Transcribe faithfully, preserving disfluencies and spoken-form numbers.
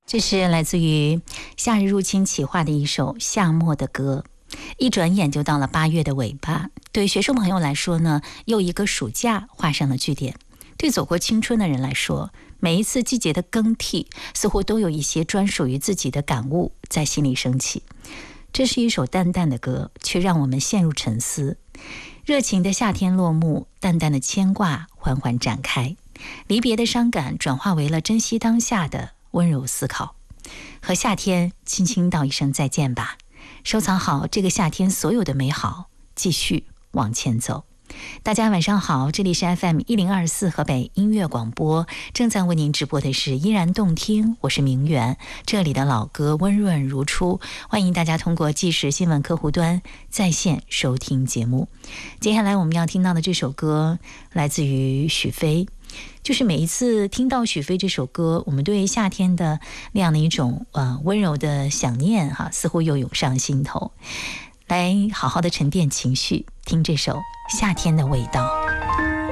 这是来自于夏日入侵企划的一首夏末的歌。一转眼就到了八月的尾巴，对学生朋友来说呢，又一个暑假画上了句点。对走过青春的人来说，每一次季节的更替，似乎都有一些专属于自己的感悟在心里升起。这是一首淡淡的歌，却让我们陷入沉思。热情的夏天落幕，淡淡的牵挂缓缓展开，离别的伤感转化为了珍惜当下的温柔思考。和夏天轻轻道一声再见吧，收藏好这个夏天所有的美好，继续往前走。大家晚上好，这里是 F M 一零二四河北音乐广播，正在为您直播的是依然动听，我是明媛，这里的老歌温润如初，欢迎大家通过即时新闻客户端在线收听节目。接下来我们要听到的这首歌来自于许飞，就是每一次听到许飞这首歌，我们对于夏天的那样的一种呃温柔的想念哈，似乎又涌上心头。来好好的沉淀情绪，听这首夏天的味道。